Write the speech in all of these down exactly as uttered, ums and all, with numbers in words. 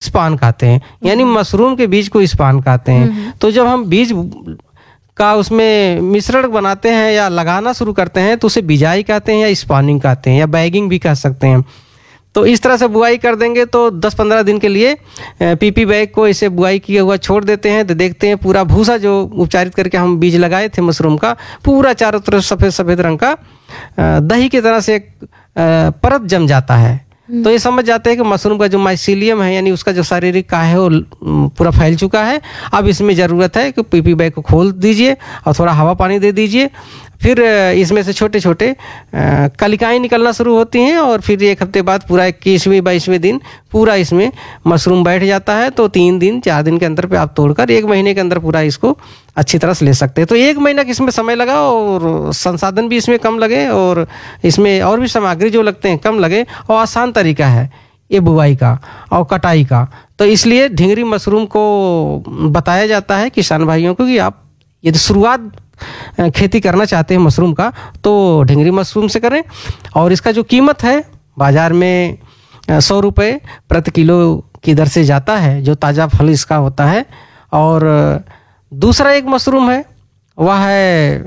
Span कहते हैं, यानी मशरूम के बीज को स्पान कहते हैं। तो जब हम बीज का उसमें मिश्रण बनाते हैं या लगाना शुरू करते हैं तो उसे बिजाई कहते हैं या स्पानिंग कहते हैं या बैगिंग भी कह सकते हैं। तो इस तरह से बुआई कर देंगे तो दस पंद्रह दिन के लिए पीपी बैग को इसे बुआई किया हुआ छोड़ देते हैं। तो देखते हैं पूरा भूसा जो उपचारित करके हम बीज लगाए थे मशरूम का, पूरा चारों तरफ सफ़ेद सफ़ेद रंग का दही की तरह से एक परत जम जाता है। तो ये समझ जाते हैं कि मशरूम का जो माइसीलियम है यानी उसका जो शारीरिक का है वो पूरा फैल चुका है। अब इसमें ज़रूरत है कि पीपी बैग को खोल दीजिए और थोड़ा हवा पानी दे दीजिए। फिर इसमें से छोटे छोटे कलिकाएँ निकलना शुरू होती हैं और फिर एक हफ्ते बाद पूरा इक्कीसवें बाईसवें दिन पूरा इसमें मशरूम बैठ जाता है। तो तीन दिन चार दिन के अंदर पे आप तोड़कर एक महीने के अंदर पूरा इसको अच्छी तरह से ले सकते हैं। तो एक महीना की इसमें समय लगा और संसाधन भी इसमें कम लगे और इसमें और भी सामग्री जो लगते हैं कम लगे और आसान तरीका है ये बुवाई का और कटाई का। तो इसलिए ढिंगरी मशरूम को बताया जाता है किसान भाइयों को कि आप यदि शुरुआत खेती करना चाहते हैं मशरूम का तो ढिंगरी मशरूम से करें। और इसका जो कीमत है बाज़ार में सौ रुपये प्रति किलो की दर से जाता है जो ताज़ा फल इसका होता है। और दूसरा एक मशरूम है वह है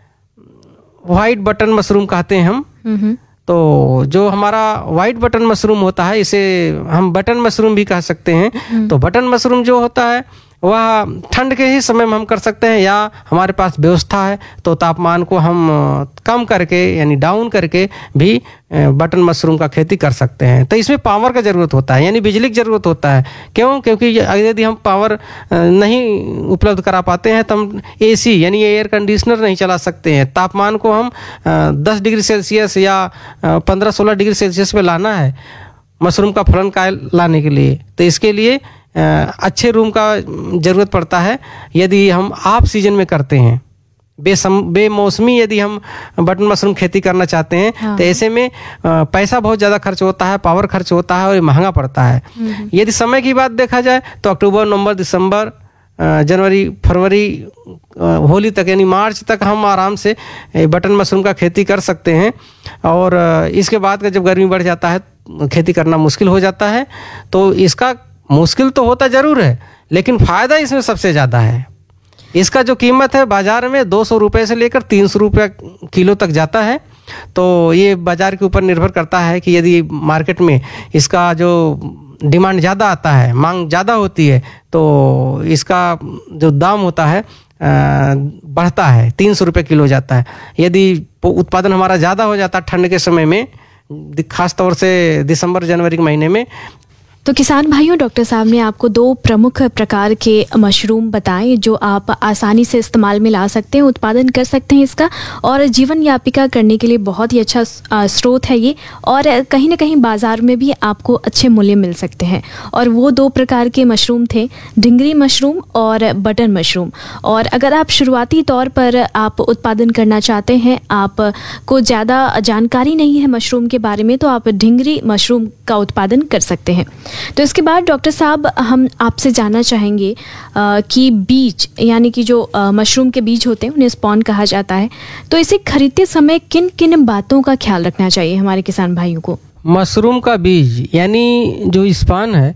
वाइट बटन मशरूम कहते हैं हम। तो जो हमारा वाइट बटन मशरूम होता है इसे हम बटन मशरूम भी कह सकते हैं। तो बटन मशरूम जो होता है वह ठंड के ही समय में हम कर सकते हैं या हमारे पास व्यवस्था है तो तापमान को हम कम करके यानी डाउन करके भी बटन मशरूम का खेती कर सकते हैं। तो इसमें पावर का ज़रूरत होता है यानी बिजली की ज़रूरत होता है। क्यों? क्योंकि यदि हम पावर नहीं उपलब्ध करा पाते हैं तो हम एसी यानी एयर कंडीशनर नहीं चला सकते हैं। तापमान को हम दस डिग्री सेल्सियस या पंद्रह सोलह डिग्री सेल्सियस पे लाना है मशरूम का फलन का लाने के लिए। तो इसके लिए अच्छे रूम का ज़रूरत पड़ता है। यदि हम ऑफ सीजन में करते हैं बेसम बेमौसमी यदि हम बटन मशरूम खेती करना चाहते हैं हाँ। तो ऐसे में पैसा बहुत ज़्यादा खर्च होता है, पावर खर्च होता है और ये महंगा पड़ता है। यदि समय की बात देखा जाए तो अक्टूबर नवंबर दिसंबर जनवरी फरवरी होली तक यानी मार्च तक हम आराम से बटन मशरूम का खेती कर सकते हैं। और इसके बाद का जब गर्मी बढ़ जाता है खेती करना मुश्किल हो जाता है। तो इसका मुश्किल तो होता ज़रूर है लेकिन फ़ायदा इसमें सबसे ज़्यादा है। इसका जो कीमत है बाज़ार में दो सौ रुपये से लेकर तीन सौ रुपये किलो तक जाता है। तो ये बाज़ार के ऊपर निर्भर करता है कि यदि मार्केट में इसका जो डिमांड ज़्यादा आता है, मांग ज़्यादा होती है तो इसका जो दाम होता है बढ़ता है, तीन सौ रुपये किलो जाता है। यदि उत्पादन हमारा ज़्यादा हो जाता है ठंड के समय में, खास तौर से दिसंबर जनवरी के महीने में। तो किसान भाइयों, डॉक्टर साहब ने आपको दो प्रमुख प्रकार के मशरूम बताए जो आप आसानी से इस्तेमाल में ला सकते हैं, उत्पादन कर सकते हैं इसका, और जीवन यापिका करने के लिए बहुत ही अच्छा स्रोत है ये, और कहीं ना कहीं बाज़ार में भी आपको अच्छे मूल्य मिल सकते हैं। और वो दो प्रकार के मशरूम थे, ढिंगरी मशरूम और बटन मशरूम। और अगर आप शुरुआती तौर पर आप उत्पादन करना चाहते हैं, आपको ज़्यादा जानकारी नहीं है मशरूम के बारे में, तो आप ढिंगरी मशरूम का उत्पादन कर सकते हैं। तो इसके बाद डॉक्टर साहब हम आपसे जानना चाहेंगे आ, कि बीज यानी कि जो आ, मशरूम के बीज होते हैं उन्हें स्पॉन कहा जाता है, तो इसे खरीदते समय किन किन बातों का ख्याल रखना चाहिए हमारे किसान भाइयों को? मशरूम का बीज यानी जो स्पॉन है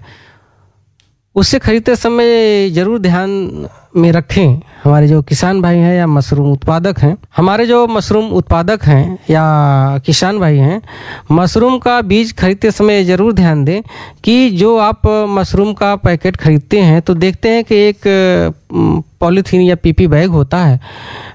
उससे खरीदते समय ज़रूर ध्यान में रखें हमारे जो किसान भाई हैं या मशरूम उत्पादक हैं। हमारे जो मशरूम उत्पादक हैं या किसान भाई हैं, मशरूम का बीज खरीदते समय ज़रूर ध्यान दें कि जो आप मशरूम का पैकेट खरीदते हैं तो देखते हैं कि एक पॉलीथीन या पीपी बैग होता है,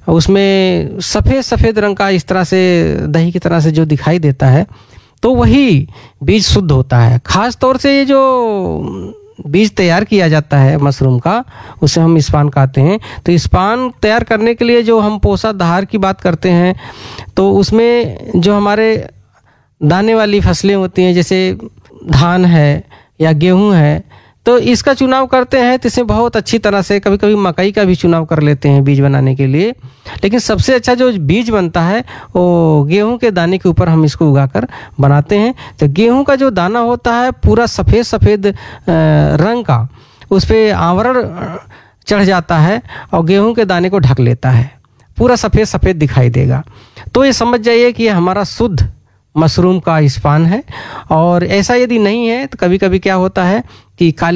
उसमें सफ़ेद सफ़ेद रंग का इस तरह से दही की तरह से जो दिखाई देता है तो वही बीज शुद्ध होता है। ख़ास तौर से ये जो बीज तैयार किया जाता है मशरूम का, उसे हम स्पान कहते हैं। तो स्पान तैयार करने के लिए जो हम पोषाधार की बात करते हैं तो उसमें जो हमारे दाने वाली फसलें होती हैं जैसे धान है या गेहूं है, तो इसका चुनाव करते हैं तो इसे बहुत अच्छी तरह से, कभी कभी मकई का भी चुनाव कर लेते हैं बीज बनाने के लिए। लेकिन सबसे अच्छा जो बीज बनता है वो गेहूं के दाने के ऊपर हम इसको उगाकर बनाते हैं। तो गेहूं का जो दाना होता है पूरा सफ़ेद सफ़ेद रंग का, उस पर आवरण चढ़ जाता है और गेहूं के दाने को ढक लेता है, पूरा सफ़ेद सफ़ेद दिखाई देगा। तो ये समझ जाइए कि ये हमारा शुद्ध मशरूम का स्पान है। और ऐसा यदि नहीं है तो कभी कभी क्या होता है कि काले